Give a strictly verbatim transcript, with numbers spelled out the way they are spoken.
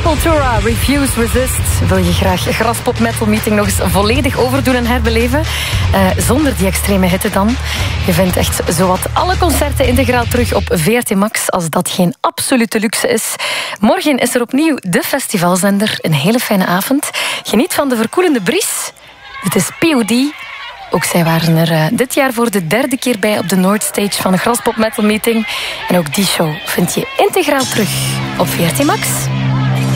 Sepultura, Refuse, Resist. Wil je graag Graspop Metal Meeting nog eens volledig overdoen en herbeleven? Uh, zonder die extreme hitte dan. Je vindt echt zowat alle concerten integraal terug op V R T Max, als dat geen absolute luxe is. Morgen is er opnieuw de festivalzender. Een hele fijne avond. Geniet van de verkoelende bries. Dit is P O D. Ook zij waren er uh, dit jaar voor de derde keer bij op de Noordstage van de Graspop Metal Meeting. En ook die show vind je integraal terug op V R T Max.